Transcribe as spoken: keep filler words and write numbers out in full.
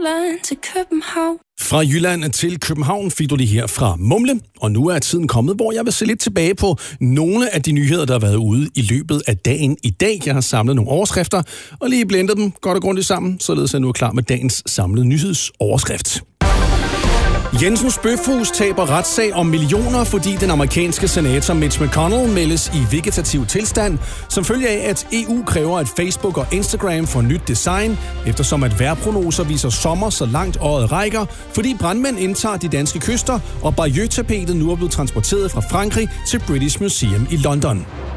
Jylland til København. Fra Jylland til København fik du det her fra Mumle, og nu er tiden kommet, hvor jeg vil se lidt tilbage på nogle af de nyheder, der har været ude i løbet af dagen i dag. Jeg har samlet nogle overskrifter og lige blendet dem godt og grundigt sammen, således er jeg nu klar med dagens samlede nyhedsoverskrift. Jensens Bøfhus taber retssag om millioner, fordi den amerikanske senator Mitch McConnell meldes i vegetativ tilstand, som følge af, at E U kræver, at Facebook og Instagram får nyt design, eftersom at vejrprognoser viser sommer, så langt øjet rækker, fordi brandmænd indtager de danske kyster, og Bayeux-tapetet nu er blevet transporteret fra Frankrig til British Museum i London.